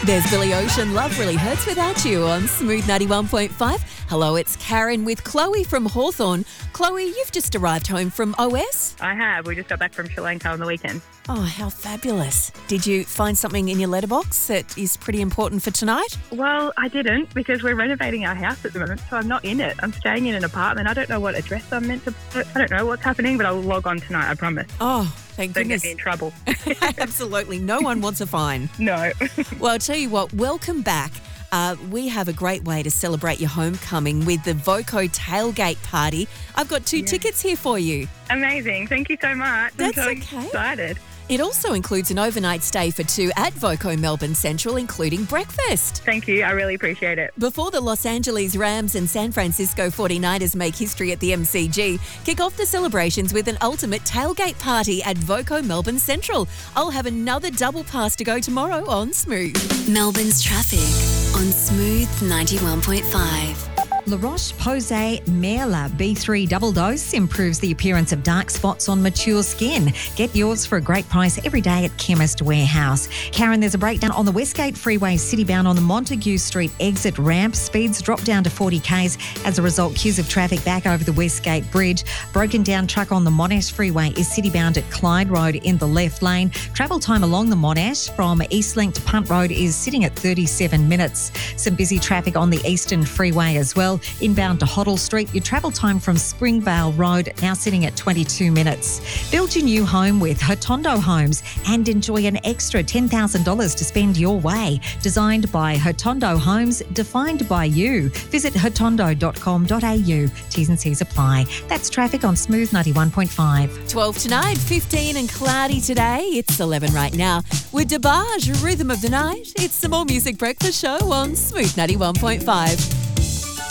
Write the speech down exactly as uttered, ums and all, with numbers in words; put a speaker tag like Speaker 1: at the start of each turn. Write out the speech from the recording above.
Speaker 1: There's Billy Ocean, Love Really Hurts Without You on Smooth ninety-one point five. Hello, it's Karen with Chloe from Hawthorne. Chloe, you've just arrived home from O S?
Speaker 2: I have. We just got back from Sri Lanka on the weekend.
Speaker 1: Oh, how fabulous. Did you find something in your letterbox that is pretty important for tonight?
Speaker 2: Well, I didn't because we're renovating our house at the moment, so I'm not in it. I'm staying in an apartment. I don't know what address I'm meant to put. I don't know what's happening, but I'll log on tonight, I promise.
Speaker 1: Oh, thank
Speaker 2: Don't
Speaker 1: goodness.
Speaker 2: get me in trouble.
Speaker 1: Absolutely. No one wants a fine.
Speaker 2: No.
Speaker 1: Well, I'll tell you what, welcome back. Uh, we have a great way to celebrate your homecoming with the Voco Tailgate Party. I've got two
Speaker 2: Yeah.
Speaker 1: tickets here for you.
Speaker 2: Amazing. Thank you so much.
Speaker 1: That's
Speaker 2: I'm so
Speaker 1: okay.
Speaker 2: excited.
Speaker 1: It also includes an overnight stay for two at Voco Melbourne Central, including breakfast.
Speaker 2: Thank you. I really appreciate it.
Speaker 1: Before the Los Angeles Rams and San Francisco forty-niners make history at the M C G, kick off the celebrations with an ultimate tailgate party at Voco Melbourne Central. I'll have another double pass to go tomorrow on Smooth.
Speaker 3: Melbourne's traffic on Smooth ninety-one point five.
Speaker 4: La Roche-Posay Merla B three double dose improves the appearance of dark spots on mature skin. Get yours for a great price every day at Chemist Warehouse. Karen, there's a breakdown on the Westgate Freeway citybound on the Montague Street exit ramp. Speeds drop down to forty kays. As a result, queues of traffic back over the Westgate Bridge. Broken down truck on the Monash Freeway is citybound at Clyde Road in the left lane. Travel time along the Monash from Eastlink to Punt Road is sitting at thirty-seven minutes. Some busy traffic on the Eastern Freeway as well. Inbound to Hoddle Street, your travel time from Springvale Road now sitting at twenty-two minutes. Build your new home with Hotondo Homes and enjoy an extra ten thousand dollars to spend your way. Designed by Hotondo Homes, defined by you. Visit hotondo dot com dot a u. T's and C's apply. That's traffic on Smooth ninety-one point five.
Speaker 1: twelve tonight, fifteen and cloudy today. It's eleven right now. With DeBarge, Rhythm of the Night, it's the More Music Breakfast Show on Smooth ninety-one point five.